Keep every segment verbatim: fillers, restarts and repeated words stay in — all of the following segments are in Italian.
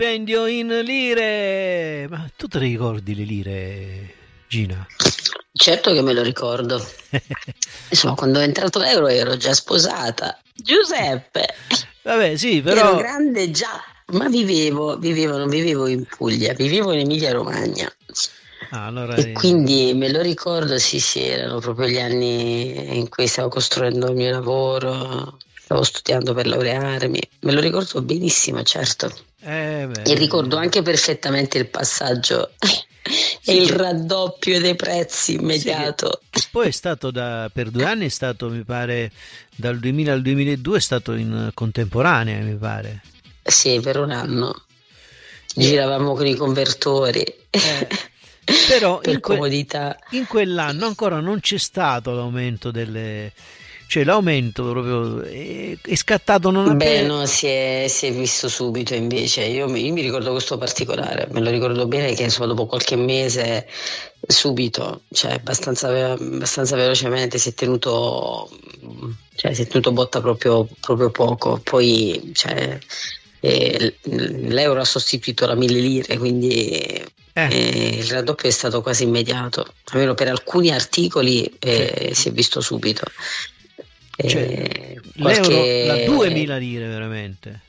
stipendio in lire. Ma tu te ricordi le lire, Gina? Certo che me lo ricordo. Insomma, quando è entrato l'euro ero già sposata. Giuseppe. Vabbè, sì, però ero grande già, ma vivevo, vivevo, non vivevo in Puglia, vivevo in Emilia Romagna. Ah, allora e è... quindi me lo ricordo, sì, sì, erano proprio gli anni in cui stavo costruendo il mio lavoro, stavo studiando per laurearmi. Me lo ricordo benissimo, certo. Eh, beh, e ricordo anche perfettamente il passaggio. Sì, e il che... raddoppio dei prezzi immediato. Sì, che, che poi è stato da, per due anni è stato, mi pare, dal duemila al duemiladue è stato in contemporanea, mi pare. Sì, per un anno. Giravamo con i convertori. Eh, però per in, que- comodità. in quell'anno ancora non c'è stato l'aumento delle... Cioè l'aumento proprio è, è scattato non appena... Beh, no, si è, si è visto subito invece. Io mi, io mi ricordo questo particolare, me lo ricordo bene che insomma, dopo qualche mese, subito, cioè abbastanza, abbastanza velocemente, si è tenuto, cioè, si è tenuto botta proprio, proprio poco. Poi cioè, eh, l'euro ha sostituito la mille lire, quindi eh. Eh, il raddoppio è stato quasi immediato, almeno per alcuni articoli eh, cioè. Si è visto subito. Cioè, eh, l'euro qualche... da duemila lire veramente.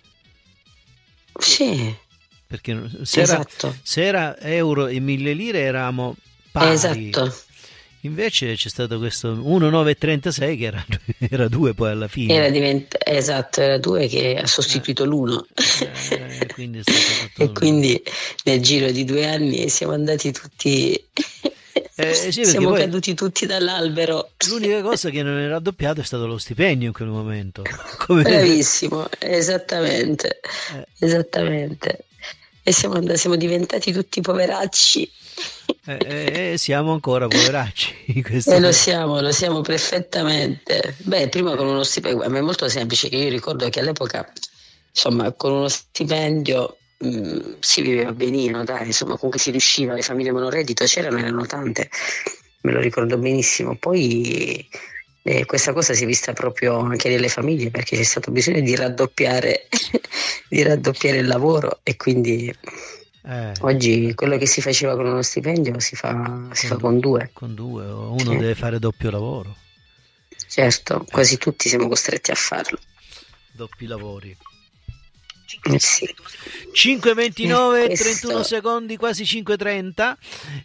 Sì, perché se era, esatto. se era euro e mille lire eravamo pari. Esatto. Invece c'è stato questo uno virgola novecentotrentasei che era, era due poi alla fine. Era divent- esatto, era due che ha sostituito eh. l'uno. Eh, quindi è stato tutto e un... quindi nel giro di due anni siamo andati tutti... Eh, sì, siamo caduti tutti dall'albero. L'unica cosa che non è raddoppiato è stato lo stipendio in quel momento. Come... Bravissimo, esattamente, eh. esattamente. E siamo, andati, siamo diventati tutti poveracci. Eh, eh, siamo ancora poveracci. E lo siamo, lo siamo perfettamente. Beh, prima con uno stipendio, ma è molto semplice, che io ricordo che all'epoca, insomma, con uno stipendio mh, si viveva benino, dai, insomma, comunque si riusciva, le famiglie monoreddito c'erano, erano tante, me lo ricordo benissimo. Poi eh, questa cosa si è vista proprio anche nelle famiglie, perché c'è stato bisogno di raddoppiare, di raddoppiare il lavoro e quindi... Eh, oggi quello che si faceva con uno stipendio si fa, si fa con due. Con due, o uno sì. Deve fare doppio lavoro. Certo, quasi tutti siamo costretti a farlo. Doppi lavori. Eh sì. cinque e ventinove, eh, trentuno secondi, quasi cinque e trenta.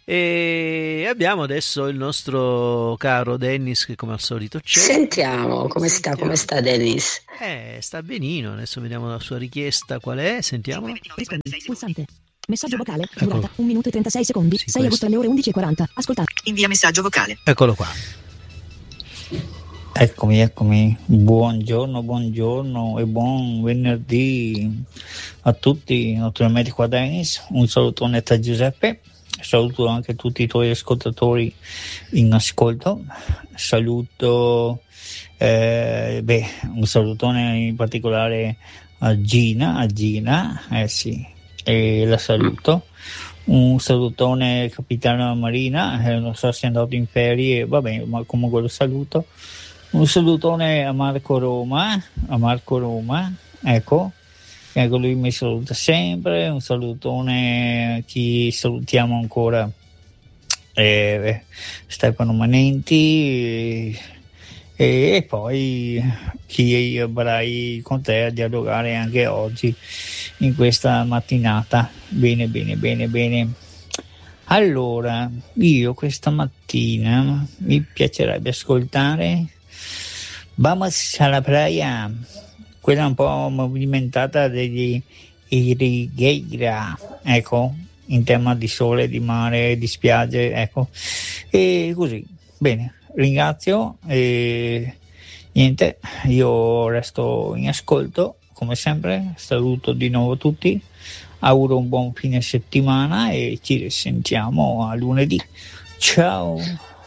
E abbiamo adesso il nostro caro Dennis che come al solito c'è. Sentiamo come Sentiamo. sta, come sta Dennis? Eh, sta benino, adesso vediamo la sua richiesta qual è, sentiamola. Rispondi, pulsante. Messaggio vocale, durata Eccolo. un minuto e trentasei secondi, sì, sei agosto alle ore undici e quaranta. Ascoltate. Invia messaggio vocale. Eccolo qua. Eccomi, eccomi. Buongiorno, buongiorno e buon venerdì a tutti. Naturalmente qua Dennis. Un salutone da Giuseppe. Saluto anche tutti i tuoi ascoltatori in ascolto. Saluto, eh, beh, un salutone in particolare a Gina, a Gina, eh sì. E la saluto. Un salutone capitano Marina, eh, non so se è andato in ferie, vabbè, ma comunque lo saluto. Un salutone a Marco Roma, a Marco Roma, ecco, ecco lui mi saluta sempre. Un salutone a chi salutiamo ancora, eh, Stefano Manenti. E, e poi chi avrai con te a dialogare anche oggi in questa mattinata. Bene, bene, bene, bene. Allora, io questa mattina mi piacerebbe ascoltare Vamos a la playa, quella un po' movimentata degli Irrigheira, ecco, in tema di sole, di mare, di spiagge, ecco, e così, bene. Ringrazio e niente, io resto in ascolto come sempre. Saluto di nuovo tutti, auguro un buon fine settimana e ci risentiamo a lunedì. Ciao.